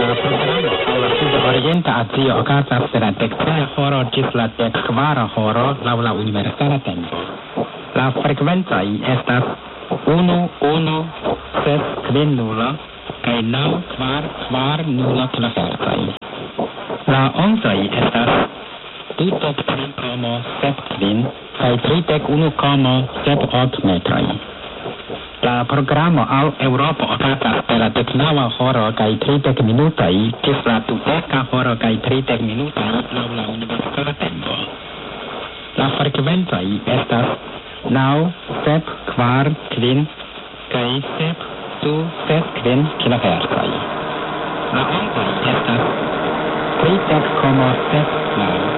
programo al la sud-orienta Azio okazas per la dekdua horo ĝis la dekkvara horo laŭ la universala tempo. La frekvencoj estas 1, 1, 7, 5 0 kaj 9, 4, 4, 0 kilohertzoj. La onsoj estas 23,75 kaj 31,78 metroj. La programo al Eŭropo okazas per la 19 horo kaj 30 minutoj ĝis la 20 horo kaj 30 minutoj laŭ la universala tempo. La frekvencoj estas 9, 7, 4, 5 kaj 7, 2, 7, 5 kilohertzoj. La ondoj estas 30,7